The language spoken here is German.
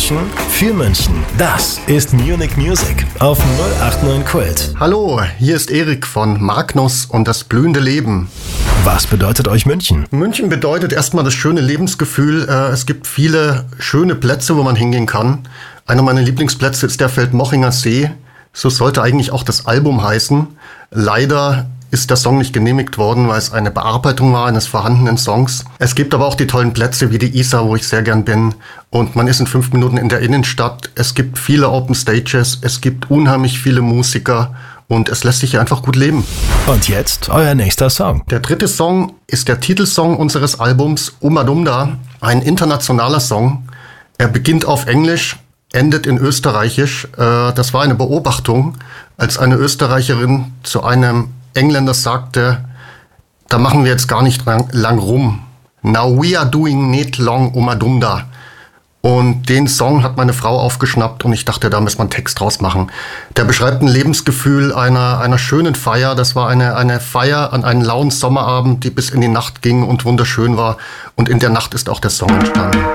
München für München. Das ist Munich Music auf 089 Kult. Hallo, hier ist Erik von Magnus und das blühende Leben. Was bedeutet euch München? München bedeutet erstmal das schöne Lebensgefühl. Es gibt viele schöne Plätze, wo man hingehen kann. Einer meiner Lieblingsplätze ist der Feldmochinger See. So sollte eigentlich auch das Album heißen. Leider ist der Song nicht genehmigt worden, weil es eine Bearbeitung war eines vorhandenen Songs. Es gibt aber auch die tollen Plätze wie die Isar, wo ich sehr gern bin. Und man ist in 5 Minuten in der Innenstadt. Es gibt viele Open Stages, es gibt unheimlich viele Musiker und es lässt sich hier einfach gut leben. Und jetzt euer nächster Song. Der 3. Song ist der Titelsong unseres Albums Umadumda, ein internationaler Song. Er beginnt auf Englisch, endet in Österreichisch. Das war eine Beobachtung, als eine Österreicherin zu einem Engländer sagte, da machen wir jetzt gar nicht lang rum. Now we are doing nicht long Umadumda. Und den Song hat meine Frau aufgeschnappt und ich dachte, da muss man Text draus machen. Der beschreibt ein Lebensgefühl einer schönen Feier. Das war eine Feier an einem lauen Sommerabend, die bis in die Nacht ging und wunderschön war. Und in der Nacht ist auch der Song entstanden.